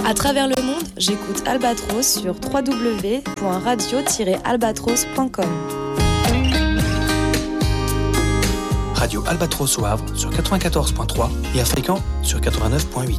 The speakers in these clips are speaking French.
À travers le monde, j'écoute Albatros sur www.radio-albatros.com. Radio Albatros au Havre sur 94.3 et à Fécamp sur 89.8.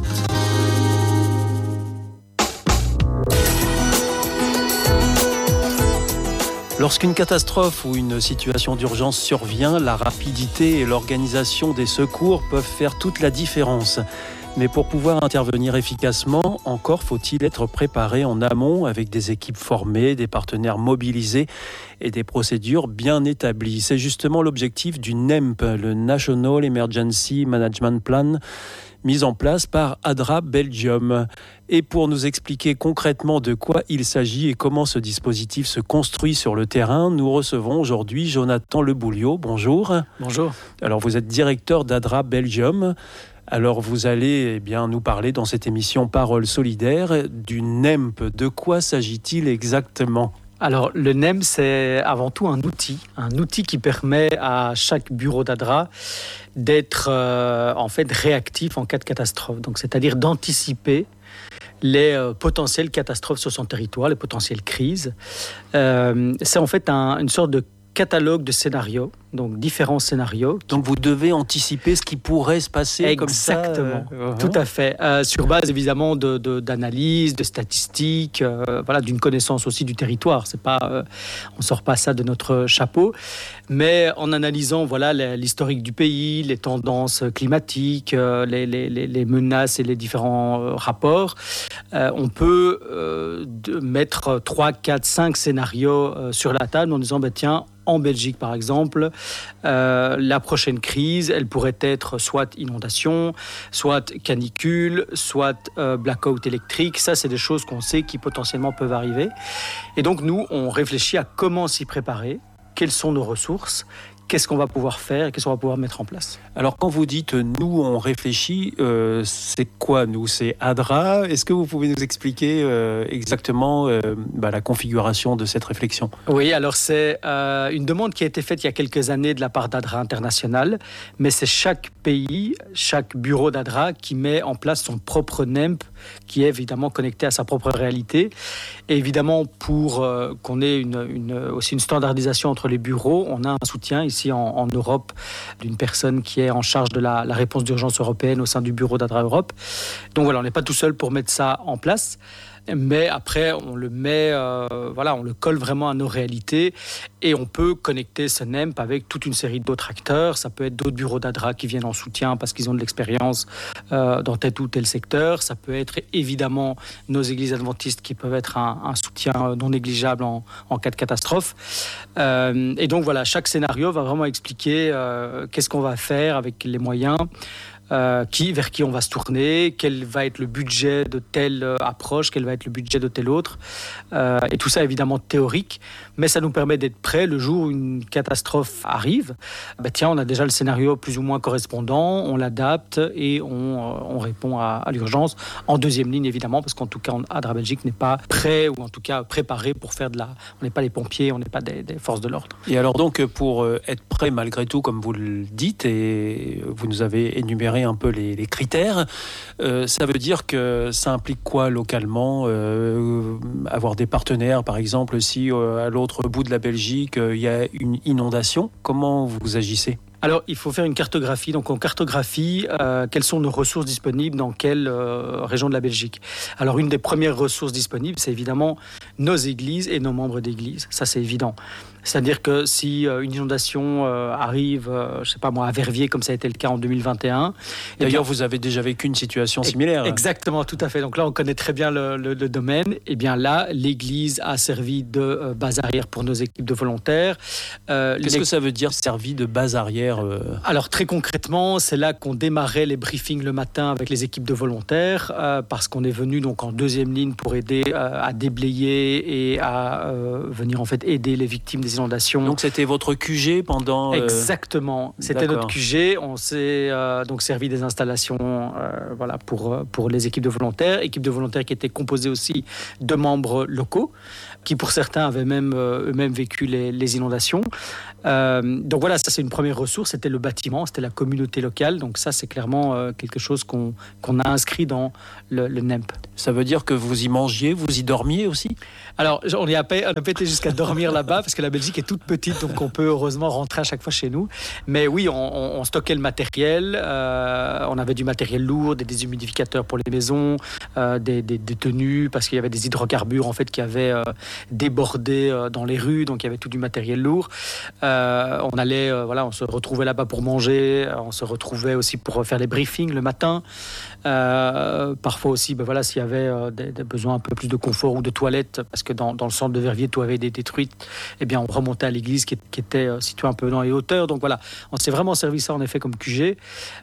Lorsqu'une catastrophe ou une situation d'urgence survient, la rapidité et l'organisation des secours peuvent faire toute la différence. Mais pour pouvoir intervenir efficacement, encore faut-il être préparé en amont avec des équipes formées, des partenaires mobilisés et des procédures bien établies. C'est justement l'objectif du NEMP, le National Emergency Management Plan, mis en place par ADRA Belgium. Et pour nous expliquer concrètement de quoi il s'agit et comment ce dispositif se construit sur le terrain, nous recevons aujourd'hui Jonathan Lebouliot. Bonjour. Bonjour. Alors vous êtes directeur d'ADRA Belgium. Alors vous allez nous parler dans cette émission Parole solidaire du NEMP. De quoi s'agit-il exactement ? Alors le NEMP, c'est avant tout un outil qui permet à chaque bureau d'ADRA d'être réactif en cas de catastrophe. Donc c'est-à-dire d'anticiper les potentielles catastrophes sur son territoire, les potentielles crises. C'est en fait une sorte de catalogue de scénarios, donc différents scénarios. Donc vous devez anticiper ce qui pourrait se passer comme ça. Exactement, tout à fait. Sur base évidemment d'analyses, de statistiques, d'une connaissance aussi du territoire. C'est pas, on sort pas ça de notre chapeau, mais en analysant l'historique du pays, les tendances climatiques, les menaces et les différents rapports, on peut mettre 3, 4, 5 scénarios sur la table en disant tiens, en Belgique, par exemple, la prochaine crise, elle pourrait être soit inondation, soit canicule, soit blackout électrique. Ça, c'est des choses qu'on sait qui potentiellement peuvent arriver. Et donc, nous, on réfléchit à comment s'y préparer, quelles sont nos ressources, qu'est-ce qu'on va pouvoir faire et qu'est-ce qu'on va pouvoir mettre en place. Alors, quand vous dites « nous, on réfléchit », c'est quoi, nous ? C'est ADRA ? Est-ce que vous pouvez nous expliquer exactement la configuration de cette réflexion ? Oui, alors c'est une demande qui a été faite il y a quelques années de la part d'ADRA International, mais c'est chaque pays, chaque bureau d'ADRA qui met en place son propre NEMP, qui est évidemment connecté à sa propre réalité. Et évidemment, pour qu'on ait aussi une standardisation entre les bureaux, on a un soutien ici en Europe d'une personne qui est en charge de la réponse d'urgence européenne au sein du bureau d'ADRA Europe. Donc voilà, on n'est pas tout seul pour mettre ça en place. Mais après, on le met, on le colle vraiment à nos réalités et on peut connecter ce NEMP avec toute une série d'autres acteurs. Ça peut être d'autres bureaux d'ADRA qui viennent en soutien parce qu'ils ont de l'expérience dans tel ou tel secteur. Ça peut être évidemment nos églises adventistes qui peuvent être un soutien non négligeable en cas de catastrophe. Et donc voilà, chaque scénario va vraiment expliquer qu'est-ce qu'on va faire avec les moyens. Vers qui on va se tourner, quel va être le budget de telle approche, quel va être le budget de telle autre. Et tout ça évidemment théorique, mais ça nous permet d'être prêts le jour où une catastrophe arrive. On a déjà le scénario plus ou moins correspondant, on l'adapte et on répond à l'urgence. En deuxième ligne évidemment, parce qu'en tout cas ADRA Belgique n'est pas prêt ou en tout cas préparé pour faire on n'est pas les pompiers, on n'est pas des forces de l'ordre. Et alors donc pour être prêt malgré tout, comme vous le dites, et vous nous avez énuméré un peu les critères. Ça veut dire que ça implique quoi localement ? Avoir des partenaires, par exemple, si à l'autre bout de la Belgique, il y a une inondation, comment vous agissez ? Alors, il faut faire une cartographie. Donc, on cartographie quelles sont nos ressources disponibles dans quelle région de la Belgique. Alors, une des premières ressources disponibles, c'est évidemment nos églises et nos membres d'église. Ça, c'est évident. C'est-à-dire que si une inondation arrive, à Verviers, comme ça a été le cas en 2021... D'ailleurs, vous avez déjà vécu une situation similaire. Exactement, tout à fait. Donc là, on connaît très bien le domaine. Et bien là, l'Église a servi de base arrière pour nos équipes de volontaires. Qu'est-ce que ça veut dire, servi de base arrière Alors, très concrètement, c'est là qu'on démarrait les briefings le matin avec les équipes de volontaires, parce qu'on est venu donc en deuxième ligne pour aider à déblayer et à venir en fait aider les victimes des inondations. Donc c'était votre QG pendant... Exactement, c'était notre QG. On s'est donc servi des installations pour les équipes de volontaires qui étaient composées aussi de membres locaux, qui pour certains avaient même eux-mêmes vécu les inondations. Donc voilà, ça c'est une première ressource, c'était le bâtiment, c'était la communauté locale. Donc ça c'est clairement quelque chose qu'on a inscrit dans le NEMP. Ça veut dire que vous y mangiez, vous y dormiez aussi ? Alors, on n'a pas été jusqu'à dormir là-bas parce que la Belgique est toute petite, donc on peut heureusement rentrer à chaque fois chez nous. Mais oui, on stockait le matériel. On avait du matériel lourd, des déshumidificateurs pour les maisons, des tenues, parce qu'il y avait des hydrocarbures en fait qui avaient débordé dans les rues, donc il y avait tout du matériel lourd. On se retrouvait là-bas pour manger. On se retrouvait aussi pour faire les briefings le matin. Parfois aussi, s'il y avait des besoins un peu plus de confort ou de toilettes, parce que dans le centre de Verviers, tout avait été détruit, eh bien, on remontait à l'église qui était située un peu dans les hauteurs. Donc voilà, on s'est vraiment servi ça en effet comme QG.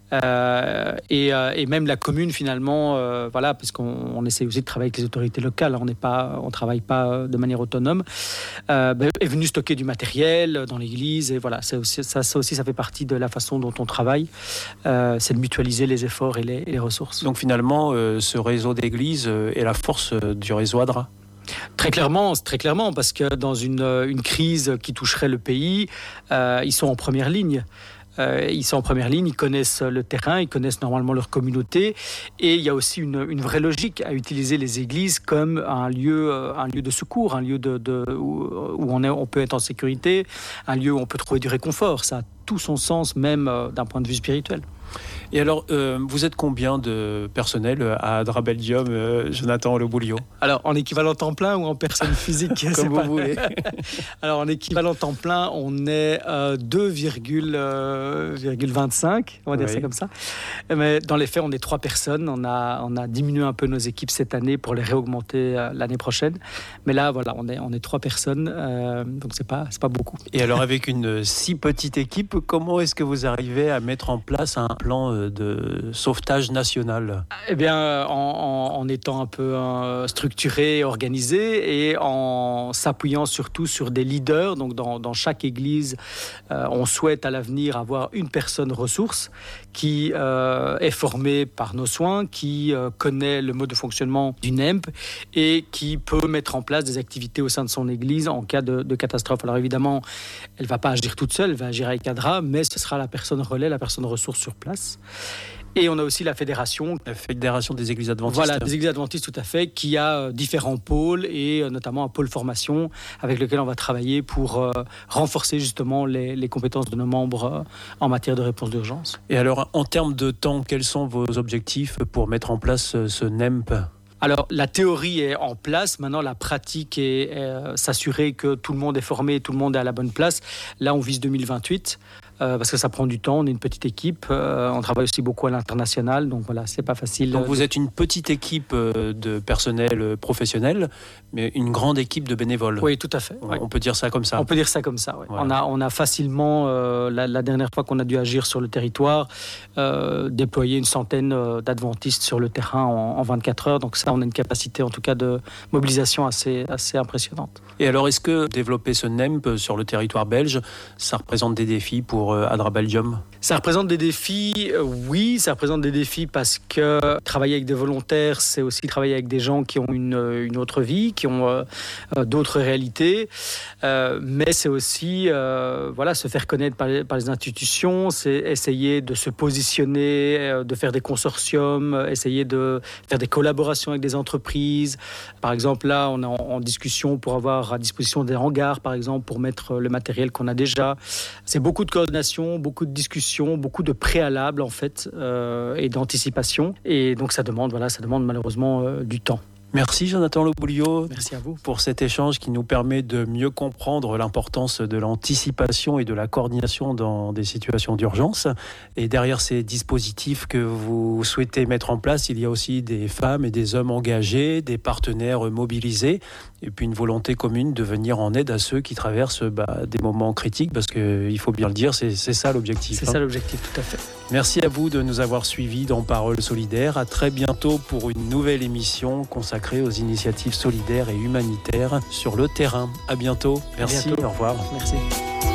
Et même la commune finalement, parce qu'on essaie aussi de travailler avec les autorités locales, on travaille pas de manière autonome, est venu stocker du matériel dans l'église. Et voilà, ça fait partie de la façon dont on travaille, c'est de mutualiser les efforts et les ressources. Donc finalement, ce réseau d'églises est la force du réseau ADRA. Très clairement, parce que dans une crise qui toucherait le pays, ils sont en première ligne. Ils connaissent le terrain, ils connaissent normalement leur communauté, et il y a aussi une vraie logique à utiliser les églises comme un lieu de secours, un lieu où on peut être en sécurité, un lieu où on peut trouver du réconfort. Ça a tout son sens, même d'un point de vue spirituel. Et alors, vous êtes combien de personnel à ADRA Belgium, Jonathan Le Bouliot ? Alors, en équivalent temps plein ou en personne physique ? Comme vous voulez. Alors, en équivalent temps plein, on est 2,25, on va dire ça comme ça. Mais dans les faits, on est 3 personnes. On a diminué un peu nos équipes cette année pour les réaugmenter l'année prochaine. Mais là, voilà, on est 3 personnes, donc c'est pas beaucoup. Et alors, avec une si petite équipe, comment est-ce que vous arrivez à mettre en place un plan de sauvetage national ? Eh bien, en étant un peu structuré, organisé, et en s'appuyant surtout sur des leaders. Donc, dans chaque église, on souhaite à l'avenir avoir une personne ressource qui est formée par nos soins, qui connaît le mode de fonctionnement du NEMP et qui peut mettre en place des activités au sein de son église en cas de catastrophe. Alors évidemment, elle ne va pas agir toute seule, elle va agir avec ADRA, mais ce sera la personne relais, la personne ressource sur place. Et on a aussi la fédération. La fédération des églises adventistes. Voilà, des églises adventistes, tout à fait, qui a différents pôles et notamment un pôle formation avec lequel on va travailler pour renforcer justement les compétences de nos membres en matière de réponse d'urgence. Et alors, en termes de temps, quels sont vos objectifs pour mettre en place ce NEMP ? Alors, la théorie est en place. Maintenant, la pratique est s'assurer que tout le monde est formé, tout le monde est à la bonne place. Là, on vise 2028. Parce que ça prend du temps, on est une petite équipe, on travaille aussi beaucoup à l'international, donc voilà, c'est pas facile. Donc vous êtes une petite équipe de personnel professionnel, mais une grande équipe de bénévoles. Oui, tout à fait. On peut dire ça comme ça. On peut dire ça comme ça, oui. Voilà. On a facilement, la dernière fois qu'on a dû agir sur le territoire, déployé une centaine d'adventistes sur le terrain en 24 heures, donc ça, on a une capacité en tout cas de mobilisation assez impressionnante. Et alors, est-ce que développer ce NEMP sur le territoire belge, ça représente des défis pour ADRA Belgium ? Ça représente des défis, oui, ça représente des défis parce que travailler avec des volontaires, c'est aussi travailler avec des gens qui ont une autre vie, qui ont d'autres réalités, mais c'est aussi se faire connaître par les institutions, c'est essayer de se positionner, de faire des consortiums, essayer de faire des collaborations avec des entreprises. Par exemple, là, on est en discussion pour avoir à disposition des hangars, par exemple, pour mettre le matériel qu'on a déjà. C'est beaucoup de coordination, beaucoup de discussions, beaucoup de préalables en fait, et d'anticipation. Et donc ça demande malheureusement du temps. Merci Jonathan Le Bouliot. Merci à vous. Pour cet échange qui nous permet de mieux comprendre l'importance de l'anticipation et de la coordination dans des situations d'urgence. Et derrière ces dispositifs que vous souhaitez mettre en place, il y a aussi des femmes et des hommes engagés, des partenaires mobilisés, et puis une volonté commune de venir en aide à ceux qui traversent des moments critiques, parce qu'il faut bien le dire, c'est ça l'objectif. C'est ça l'objectif, tout à fait. Merci à vous de nous avoir suivis dans Paroles solidaires. À très bientôt pour une nouvelle émission consacrée aux initiatives solidaires et humanitaires sur le terrain. À bientôt. Merci. À bientôt. Au revoir. Merci.